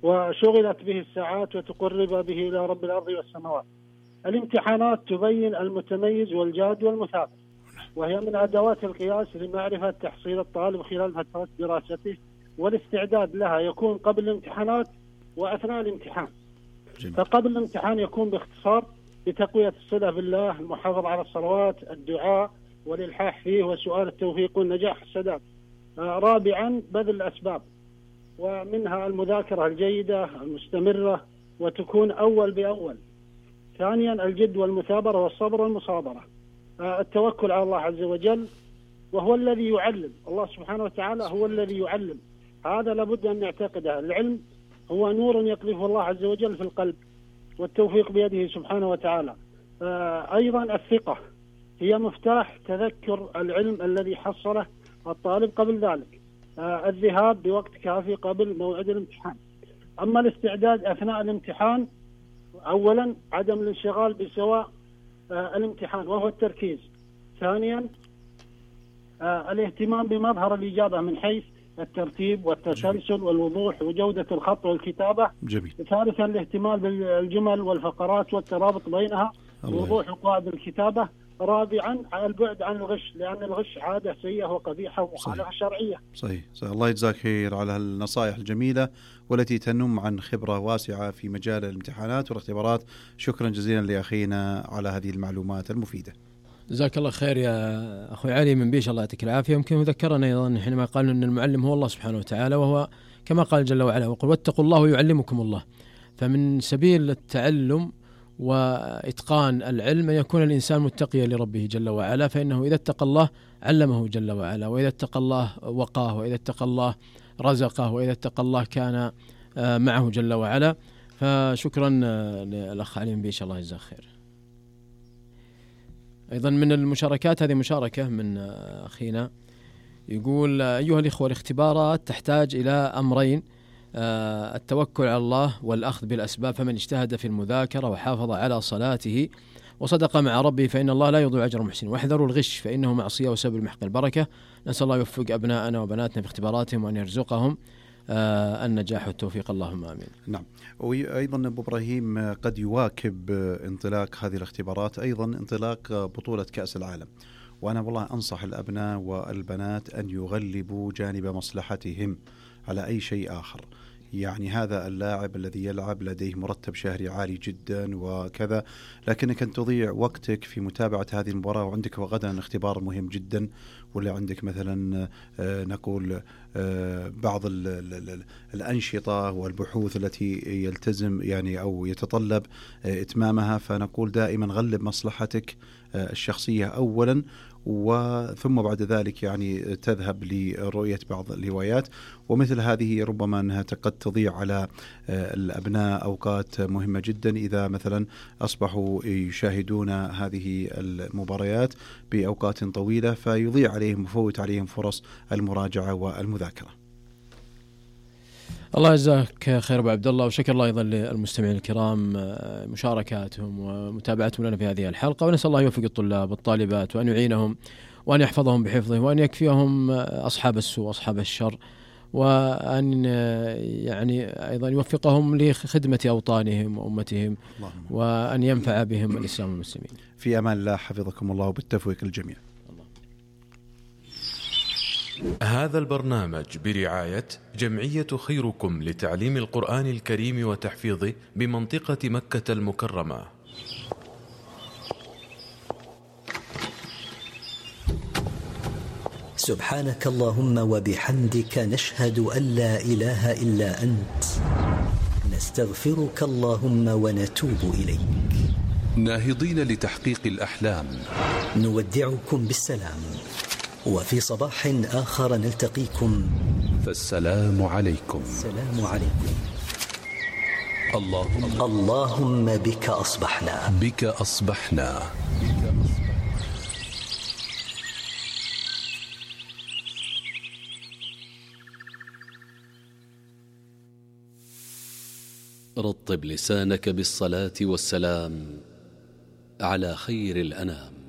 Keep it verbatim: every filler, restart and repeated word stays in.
وشغلت به الساعات وتقرب به إلى رب الأرض والسماوات. الامتحانات تبين المتميز والجاد والمثابر، وهي من أدوات القياس لمعرفة تحصيل الطالب خلال فترة دراسته، والاستعداد لها يكون قبل الامتحانات وأثناء الامتحان. جميل. فقبل الامتحان يكون باختصار بتقوية الصلة بالله، المحافظة على الصلوات، الدعاء والإلحاح فيه، وسؤال التوفيق والنجاح السداد. آه رابعا بذل الأسباب، ومنها المذاكرة الجيدة المستمرة وتكون أول بأول. ثانيا الجد والمثابرة والصبر والمصابرة. آه التوكل على الله عز وجل، وهو الذي يعلم. الله سبحانه وتعالى هو الذي يعلم، هذا لابد أن نعتقده. العلم هو نور يقذفه الله عز وجل في القلب، والتوفيق بيده سبحانه وتعالى. آه أيضا الثقة هي مفتاح تذكر العلم الذي حصله الطالب قبل ذلك. آه الذهاب بوقت كافي قبل موعد الامتحان. أما الاستعداد أثناء الامتحان، أولا عدم الانشغال بسواء آه الامتحان وهو التركيز. ثانيا آه الاهتمام بمظهر الإجابة من حيث الترتيب والتسلسل والوضوح وجودة الخط والكتابة. جميل. ثالثا الاهتمام بالجمل والفقرات والترابط بينها، ووضوح قواعد الكتابة. رابعا البعد عن الغش، لأن الغش عادة سيئة وقبيحة ومخالفة شرعية. صحيح. صحيح. الله يجزاك خير على النصائح الجميلة والتي تنم عن خبرة واسعة في مجال الامتحانات والاختبارات. شكرا جزيلا لأخينا على هذه المعلومات المفيدة. جزاك الله خير يا أخوي علي من بيش، الله يعطيك العافية. يمكن ذكرنا أيضا حينما قال أن المعلم هو الله سبحانه وتعالى، وهو كما قال جل وعلا وقل واتقوا الله ويعلمكم الله. فمن سبيل التعلم وإتقان العلم أن يكون الإنسان متقيا لربه جل وعلا، فإنه إذا اتقى الله علمه جل وعلا، وإذا اتقى الله وقاه، وإذا اتقى الله رزقه، وإذا اتقى الله كان معه جل وعلا. فشكرا للأخ علي من بيش، الله يجزاه خير. أيضا من المشاركات، هذه مشاركة من أخينا يقول أيها الإخوة، الاختبارات تحتاج إلى أمرين: التوكل على الله والأخذ بالأسباب، فمن اجتهد في المذاكرة وحافظ على صلاته وصدق مع ربه فإن الله لا يضيع أجر المحسنين، واحذروا الغش فإنه معصية وسبب محق البركة. نسأل الله يوفق أبناءنا وبناتنا في اختباراتهم وأن يرزقهم آه النجاح والتوفيق، اللهم آمين. نعم. وأيضا أبو إبراهيم قد يواكب انطلاق هذه الاختبارات أيضا انطلاق بطولة كأس العالم، وأنا والله أنصح الأبناء والبنات أن يغلبوا جانب مصلحتهم على أي شيء آخر. يعني هذا اللاعب الذي يلعب لديه مرتب شهري عالي جدا وكذا، لكنك أن تضيع وقتك في متابعة هذه المباراة وعندك غدا اختبار مهم جدا، ولا عندك مثلا نقول بعض ال ال الأنشطة والبحوث التي يلتزم يعني أو يتطلب إتمامها. فنقول دائما غلب مصلحتك الشخصية أولا، وثم بعد ذلك يعني تذهب لرؤية بعض الهوايات. ومثل هذه ربما أنها قد تضيع على الأبناء أوقات مهمة جدا إذا مثلا أصبحوا يشاهدون هذه المباريات بأوقات طويلة، فيضيع عليهم وفوت عليهم فرص المراجعة والمذاكرة. الله يجزاك خير أبو عبد الله، وشكر الله أيضا للمستمعين الكرام مشاركاتهم ومتابعتهم لنا في هذه الحلقة، ونسأل الله يوفق الطلاب والطالبات وأن يعينهم وأن يحفظهم بحفظه، وأن يكفيهم أصحاب السوء وأصحاب الشر، وأن يعني أيضا يوفقهم لخدمة أوطانهم وأمتهم، وأن ينفع بهم الإسلام والمسلمين. في أمان الله، حفظكم الله وبالتوفيق الجميع. هذا البرنامج برعاية جمعية خيركم لتعليم القرآن الكريم وتحفيظه بمنطقة مكة المكرمة. سبحانك اللهم وبحمدك، نشهد أن لا إله إلا أنت، نستغفرك اللهم ونتوب إليك. ناهضين لتحقيق الأحلام، نودعكم بالسلام، وفي صباح آخر نلتقيكم، فالسلام عليكم. السلام عليكم. اللهم اللهم بك أصبحنا بك أصبحنا رطب لسانك بالصلاة والسلام على خير الأنام.